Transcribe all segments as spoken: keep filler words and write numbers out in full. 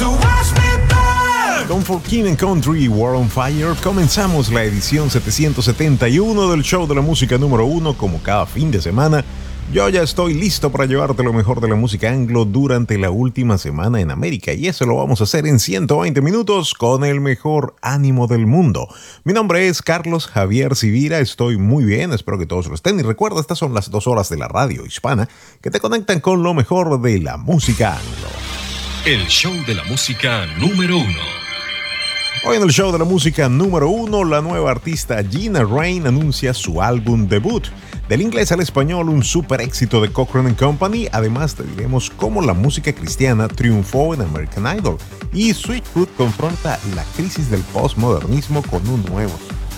So watch me burn. Con For King and Country y War on Fire comenzamos la edición setecientos setenta y uno del show de la música número uno. Como cada fin de semana, yo ya estoy listo para llevarte lo mejor de la música anglo durante la última semana en América, y eso lo vamos a hacer en ciento veinte minutos con el mejor ánimo del mundo. Mi nombre es Carlos Javier Sivira, estoy muy bien, espero que todos lo estén, y recuerda, estas son las dos horas de la radio hispana que te conectan con lo mejor de la música anglo. El show de la música número uno. Hoy en el show de la música número uno, la nueva artista Gina Rain anuncia su álbum debut. Del inglés al español, un super éxito de Cochrane and Company. Además, te diremos cómo la música cristiana triunfó en American Idol. Y Sweetwood confronta la crisis del postmodernismo con un nuevo.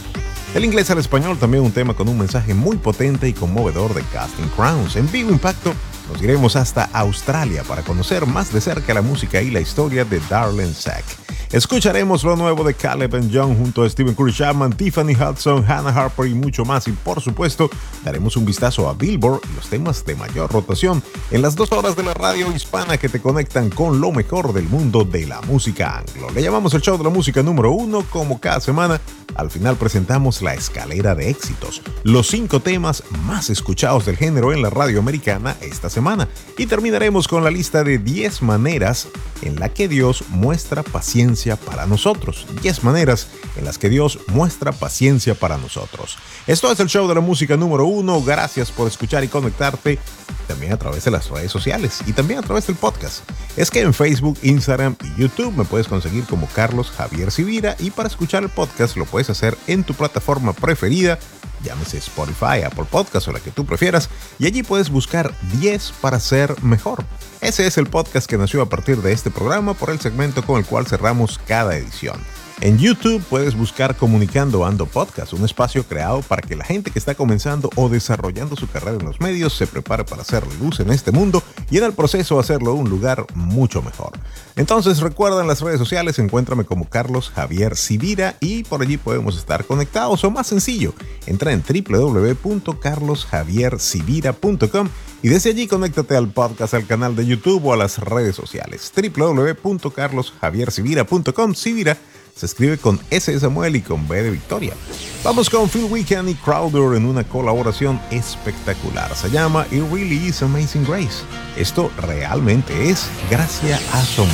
Del inglés al español, también un tema con un mensaje muy potente y conmovedor de Casting Crowns. En Vivo Impacto, nos iremos hasta Australia para conocer más de cerca la música y la historia de Darlene Zschech. Escucharemos lo nuevo de Caleb and Young junto a Stephen Curry Chapman, Tiffany Hudson, Hannah Harper y mucho más. Y por supuesto, daremos un vistazo a Billboard y los temas de mayor rotación en las dos horas de la radio hispana que te conectan con lo mejor del mundo de la música anglo. Le llamamos el show de la música número uno. Como cada semana, al final presentamos la escalera de éxitos, los cinco temas más escuchados del género en la radio americana esta semana. Y terminaremos con la lista de diez maneras en la que Dios muestra paciencia para nosotros. diez maneras en las que Dios muestra paciencia para nosotros. Esto es el show de la música número uno. Gracias por escuchar y conectarte también a través de las redes sociales y también a través del podcast. Es que en Facebook, Instagram y YouTube me puedes conseguir como Carlos Javier Sivira, y para escuchar el podcast lo puedes hacer en tu plataforma preferida, llámese Spotify, Apple Podcast o la que tú prefieras, y allí puedes buscar diez para ser mejor. Ese es el podcast que nació a partir de este programa por el segmento con el cual cerramos cada edición. En YouTube puedes buscar Comunicando Ando Podcast, un espacio creado para que la gente que está comenzando o desarrollando su carrera en los medios se prepare para hacer luz en este mundo y en el proceso hacerlo un lugar mucho mejor. Entonces recuerda, en las redes sociales encuéntrame como Carlos Javier Sivira y por allí podemos estar conectados, o más sencillo, entra en doble u doble u doble u punto carlos javier sivira punto com y desde allí conéctate al podcast, al canal de YouTube o a las redes sociales. doble u doble u doble u punto carlos javier sivira punto com. Sivira se escribe con S de Samuel y con B de Victoria. Vamos con Phil Wickham y Crowder en una colaboración espectacular. Se llama It Really Is Amazing Grace. Esto realmente es gracia asombrosa.